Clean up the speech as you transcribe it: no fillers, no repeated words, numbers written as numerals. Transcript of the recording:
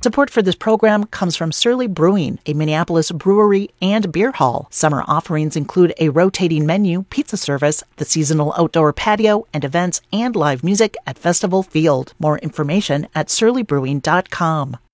Support for this program comes from Surly Brewing, a Minneapolis brewery and beer hall. Summer offerings include a rotating menu, pizza service, the seasonal outdoor patio, and events and live music at Festival Field. More information at surlybrewing.com.